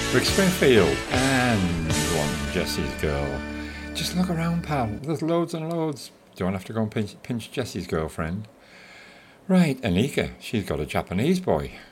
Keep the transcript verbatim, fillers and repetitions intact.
Rick Springfield and one Jesse's Girl. Just look around, pal. There's loads and loads. Don't have to go and pinch, pinch Jesse's girlfriend. Right, Anika, she's got a Japanese boy.